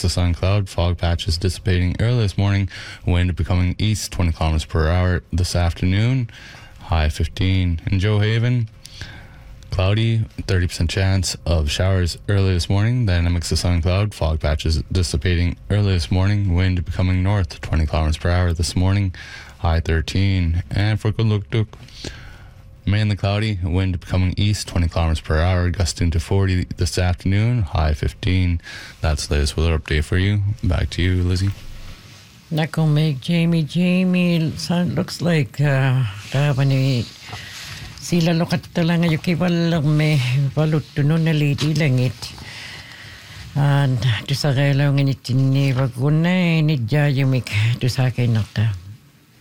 mix of sun, cloud, fog patches dissipating early this morning, wind becoming east 20 kilometers per hour this afternoon, high 15. In Joe Haven, cloudy, 30% chance of showers early this morning, then a mix of sun, cloud, fog patches dissipating early this morning, wind becoming north 20 kilometers per hour this morning, high 13. And for Kudluktuk, mainly cloudy, wind becoming east 20 kilometers per hour, gusting to 40 this afternoon, high 15. That's the latest weather update for you. Back to you, Lizzie. That gonna make Jamie, looks like Ravani sila lokat lang ayo kibalang me balut tunun na lidi langit. And to sa kailangan ni tinni baguna ni jayumik to sa kay nakta.